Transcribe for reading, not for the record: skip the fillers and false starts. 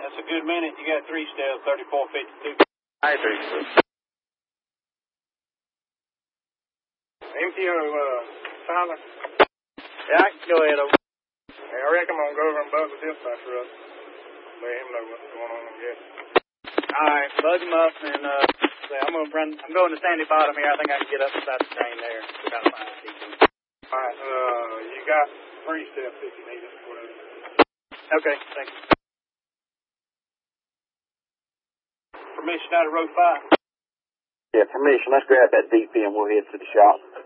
That's a good minute. You got 3 steps, 3452. I 3. MTO, Tyler. Yeah, I can go ahead over. Hey, I reckon I'm going to go over and bug the dispatcher up. Let him know what's going on, I guess. Alright, bug him up, and I'm going to Sandy Bottom here. I think I can get up beside the train there. We gotta find a seat. Alright, you got 3 steps if you need it, whatever. Okay, thanks. Permission out of row 5. Yeah, permission. Let's grab that DP and we'll head to the shop.